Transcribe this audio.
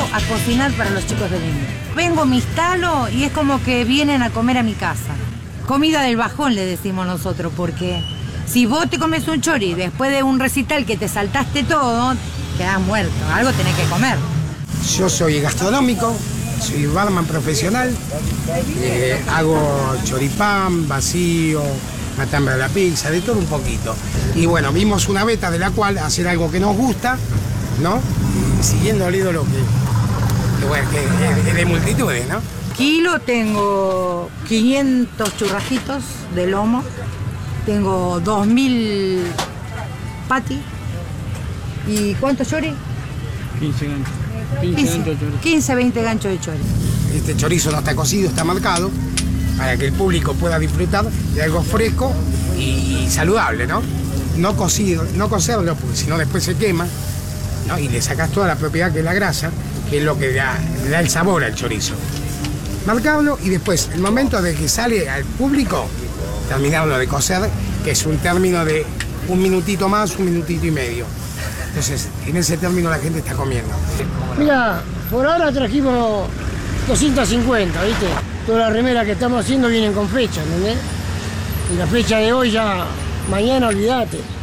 a cocinar para los chicos de niño. Vengo, me instalo y es como que vienen a comer a mi casa. Comida del bajón le decimos nosotros, porque si vos te comes un chori después de un recital que te saltaste todo, quedás muerto, algo tenés que comer. Yo soy gastronómico, soy barman profesional, hago choripán, vacío, matambre de la pizza, de todo un poquito. Y bueno, vimos una beta de la cual hacer algo que nos gusta, ¿no? Y siguiendo el ídolo que es de multitudes, ¿no? Kilo tengo 500 churrajitos de lomo, tengo 2000 pati. ¿Y cuántos chori? 15 ganchos. 15, 20 ganchos de chori. Este chorizo no está cocido, está marcado, para que el público pueda disfrutar de algo fresco y saludable, ¿no? No cocido, no cocerlo, porque si no después se quema, ¿no? Y le sacás toda la propiedad que es la grasa, que es lo que le da el sabor al chorizo. Marcarlo y después, el momento de que sale al público, terminarlo de cocer, que es un término de un minutito más, un minutito y medio. Entonces, en ese término la gente está comiendo. Mira, por ahora trajimos 250, ¿viste? Todas las remeras que estamos haciendo vienen con fecha, ¿entendés? Y la fecha de hoy ya, mañana olvídate.